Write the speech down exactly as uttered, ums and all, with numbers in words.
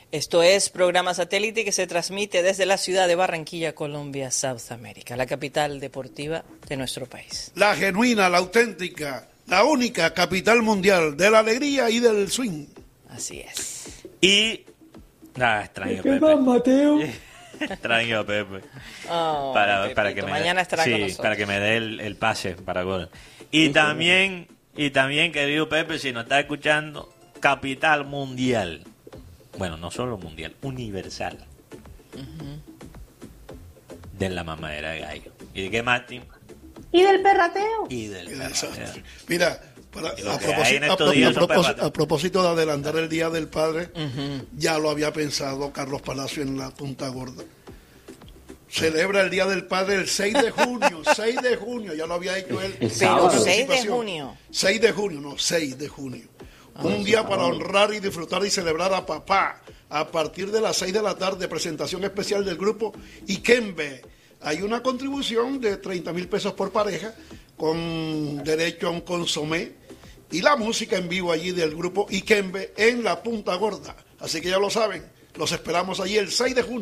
Esto es programa satélite que se transmite desde la ciudad de Barranquilla, Colombia, South America, la capital deportiva de nuestro país. La genuina, la auténtica, la única capital mundial de la alegría y del swing. Así es. Y... Ah, extraño ¿Qué Pepe. más, Mateo? Extraño a Pepe. Oh, para, para que me mañana estará sí, con nosotros. para que me dé el, el pase para gol. Y también, y también, querido Pepe, si nos está escuchando, capital mundial. Bueno, no solo mundial, universal. Uh-huh. De la mamadera de gallo. ¿Y de qué, Martín? ¿Y del perrateo? Y del perrateo. Mira, para, a, propósito, a, a, propósito, a propósito de adelantar el Día del Padre, uh-huh. ya lo había pensado Carlos Palacio en la Punta Gorda. Celebra el Día del Padre el seis de junio, seis de junio, ya lo había hecho él. Pero seis de junio. seis de junio, no, seis de junio. Un día para honrar y disfrutar y celebrar a papá. A partir de las seis de la tarde, presentación especial del grupo Ikembe. Hay una contribución de treinta mil pesos por pareja, con derecho a un consomé. Y la música en vivo allí del grupo Ikembe en la Punta Gorda. Así que ya lo saben, los esperamos allí el seis de junio.